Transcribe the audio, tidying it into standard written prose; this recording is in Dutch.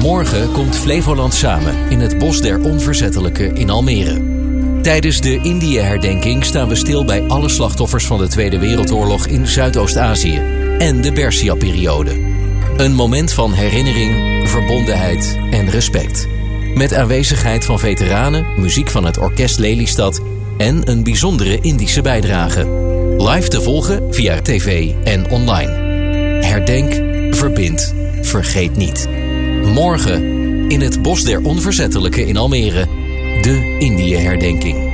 Morgen komt Flevoland samen in het Bos der Onverzettelijken in Almere. Tijdens de Indië-herdenking staan we stil bij alle slachtoffers van de Tweede Wereldoorlog in Zuidoost-Azië en de Persia-periode. Een moment van herinnering, verbondenheid en respect. Met aanwezigheid van veteranen, muziek van het Orkest Lelystad en een bijzondere Indische bijdrage. Live te volgen via tv en online. Herdenk, verbind, vergeet niet. Morgen in het Bos der Onverzettelijken in Almere, de Indië-herdenking.